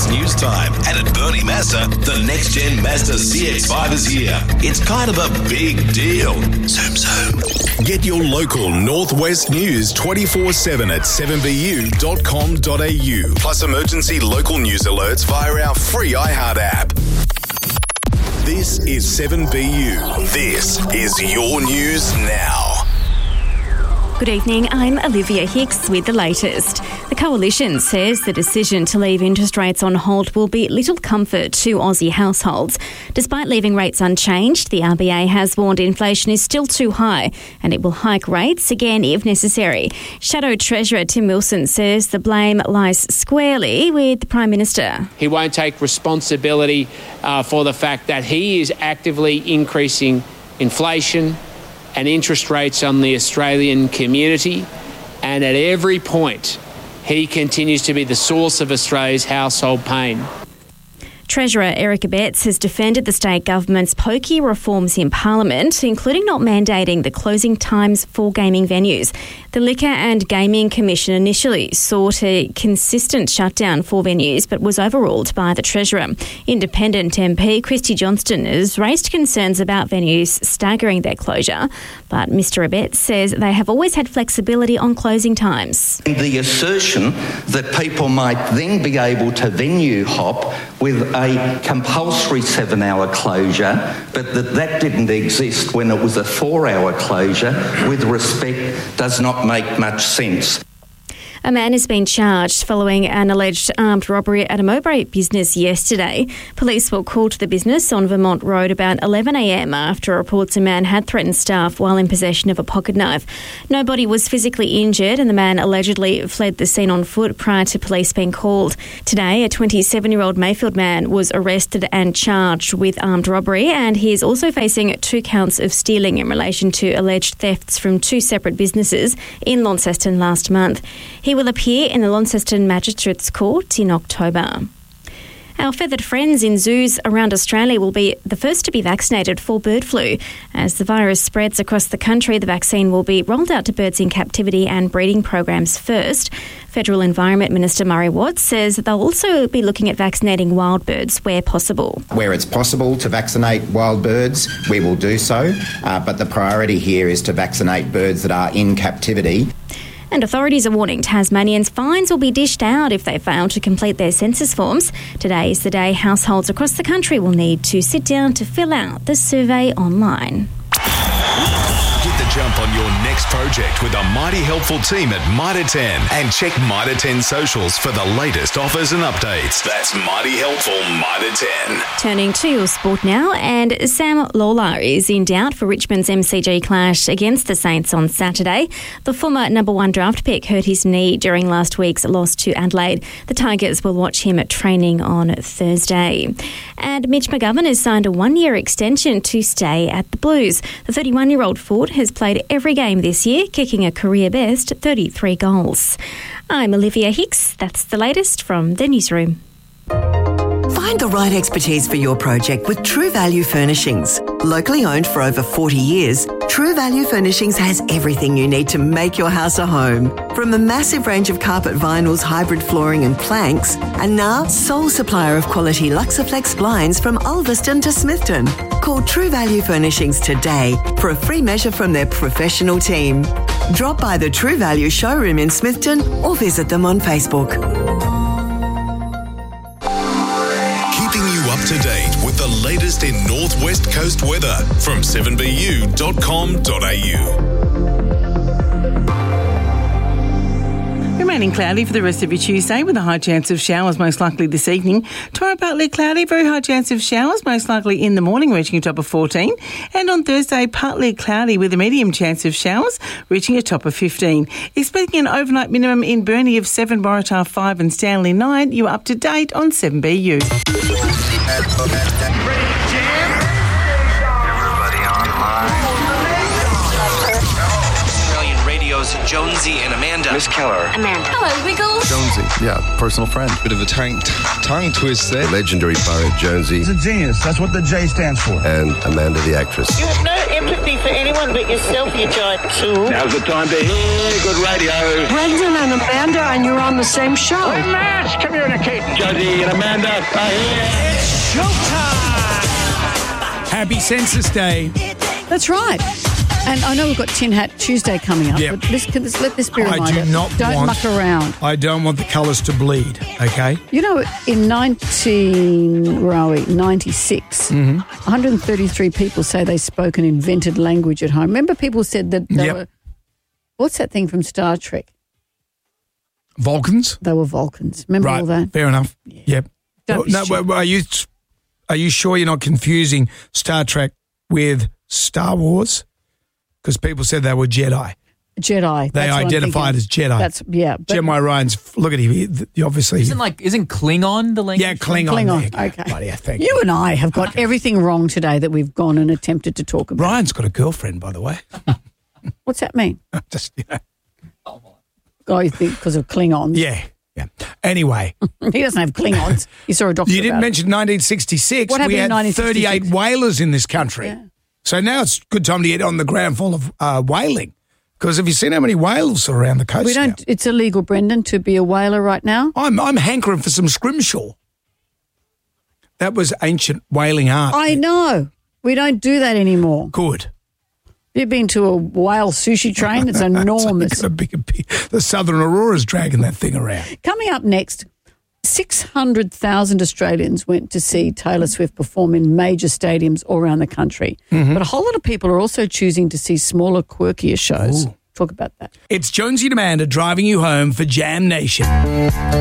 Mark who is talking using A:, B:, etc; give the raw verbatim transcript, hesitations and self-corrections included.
A: It's news time. And at Bernie Mazda, the next-gen Mazda C X five is here. It's kind of a big deal. Zoom, zoom. Get your local Northwest news twenty-four seven at seven b u dot com dot a u. Plus emergency local news alerts via our free iHeart app. This is seven B U. This is your news now.
B: Good evening, I'm Olivia Hicks with the latest. The Coalition says the decision to leave interest rates on hold will be little comfort to Aussie households. Despite leaving rates unchanged, the R B A has warned inflation is still too high and it will hike rates again if necessary. Shadow Treasurer Tim Wilson says the blame lies squarely with the Prime Minister.
C: He won't take responsibility uh, for the fact that he is actively increasing inflation and interest rates on the Australian community, and at every point he continues to be the source of Australia's household pain.
B: Treasurer Eric Abetz has defended the state government's pokey reforms in Parliament, including not mandating the closing times for gaming venues. The Liquor and Gaming Commission initially sought a consistent shutdown for venues but was overruled by the Treasurer. Independent M P Christy Johnston has raised concerns about venues staggering their closure, but Mr Abetz says they have always had flexibility on closing times.
D: The assertion that people might then be able to venue hop with a compulsory seven-hour closure, but that that didn't exist when it was a four-hour closure, with respect, does not make much sense.
B: A man has been charged following an alleged armed robbery at a Mowbray business yesterday. Police were called to the business on Vermont Road about eleven a m after reports a man had threatened staff while in possession of a pocket knife. Nobody was physically injured and the man allegedly fled the scene on foot prior to police being called. Today, a twenty-seven-year-old Mayfield man was arrested and charged with armed robbery, and he is also facing two counts of stealing in relation to alleged thefts from two separate businesses in Launceston last month. He will appear in the Launceston Magistrates Court in October. Our feathered friends in zoos around Australia will be the first to be vaccinated for bird flu. As the virus spreads across the country, the vaccine will be rolled out to birds in captivity and breeding programs first. Federal Environment Minister Murray Watt says they'll also be looking at vaccinating wild birds where possible.
E: Where it's possible to vaccinate wild birds, we will do so, uh, but the priority here is to vaccinate birds that are in captivity.
B: And authorities are warning Tasmanians fines will be dished out if they fail to complete their census forms. Today is the day households across the country will need to sit down to fill out the survey online.
A: Get the jump on your next project with a mighty helpful team at Mitre ten, and check Mitre ten socials for the latest offers and updates. That's mighty helpful Mitre ten.
B: Turning to your sport now, and Sam Lawler is in doubt for Richmond's M C G clash against the Saints on Saturday. The former number one draft pick hurt his knee during last week's loss to Adelaide. The Tigers will watch him at training on Thursday. And Mitch McGovern has signed a one-year extension to stay at the Blues. The thirty-one-year-old forward has played every game this year, kicking a career-best thirty-three goals. I'm Olivia Hicks. That's the latest from the newsroom.
F: Find the right expertise for your project with True Value Furnishings. Locally owned for over forty years, True Value Furnishings has everything you need to make your house a home. From a massive range of carpet vinyls, hybrid flooring and planks, and now sole supplier of quality Luxaflex blinds from Ulverston to Smithton. Call True Value Furnishings today for a free measure from their professional team. Drop by the True Value showroom in Smithton or visit them on Facebook.
A: Keeping you up to date with the latest in Northwest Coast weather from seven b u dot com dot a u.
G: Remaining cloudy for the rest of your Tuesday with a high chance of showers most likely this evening. Tomorrow partly cloudy, very high chance of showers most likely in the morning reaching a top of fourteen. And on Thursday partly cloudy with a medium chance of showers reaching a top of fifteen. Expecting an overnight minimum in Burnie of seven, Waratah five and Stanley nine. You are up to date on seven B U.
H: Australian radio's Jonesy and Amanda.
I: Miss Keller.
J: Amanda. Hello, Wiggles.
K: Jonesy, yeah, personal friend.
L: Bit of a tongue, tongue twist there.
K: The legendary poet Jonesy.
M: He's a genius. That's what the J stands for.
K: And Amanda, the actress.
N: You have no empathy for anyone but yourself, you giant tool.
O: Now's the time to hear good radio.
P: Brendan and Amanda, and you're on the same show.
O: We're mass communicating. Jonesy and Amanda are here.
Q: It's showtime. Happy Census Day.
R: That's right. And I know we've got Tin Hat Tuesday coming up,
Q: yep.
R: but this, can this, let this be a reminder.
Q: I do not
R: Don't
Q: want,
R: muck around.
Q: I don't want the colours to bleed, okay?
R: You know, in nineteen, where are we, ninety-six,
Q: mm-hmm.
R: one hundred thirty-three people say they spoke an invented language at home. Remember people said that they
Q: yep.
R: were, what's that thing from Star Trek?
Q: Vulcans?
R: They were Vulcans. Remember
Q: right.
R: all that?
Q: Fair enough.
R: Yeah.
Q: Yep.
R: Don't
Q: no, no, are you are you sure you're not confusing Star Trek with Star Wars? Because people said they were Jedi.
R: Jedi.
Q: They identified as Jedi.
R: That's yeah. But
Q: Gemini Ryan's. Look at him. He, obviously,
S: isn't like isn't Klingon the language?
Q: Yeah, Klingon.
R: Klingon.
Q: There you
R: okay.
Q: Right, yeah, thank
R: you
Q: you.
R: and I have got okay. everything wrong today that we've gone and attempted to talk about.
Q: Ryan's got a girlfriend, by the way.
R: What's that mean?
Q: Just you know.
R: Oh, you think because of Klingons?
Q: Yeah. Yeah. Anyway,
R: he doesn't have Klingons. You saw a doctor.
Q: You didn't
R: about
Q: mention
R: it.
Q: nineteen sixty-six.
R: What happened
Q: we had
R: in nineteen sixty-six?
Q: thirty-eight whalers in this country.
R: Yeah.
Q: So now it's a good time to get on the ground full of uh, whaling. Because have you seen how many whales are around the coast?
R: We don't.
Q: Now?
R: It's illegal, Brendan, to be a whaler right now.
Q: I'm I'm hankering for some scrimshaw. That was ancient whaling art.
R: I know. We don't do that anymore.
Q: Good.
R: You've been to a whale sushi train? It's enormous.
Q: It's a big, big, the Southern Aurora's dragging that thing around.
R: Coming up next, six hundred thousand Australians went to see Taylor Swift perform in major stadiums all around the country.
Q: Mm-hmm.
R: But a whole lot of people are also choosing to see smaller, quirkier shows. Ooh. Talk about that.
Q: It's Jonesy and Amanda driving you home for Jam Nation.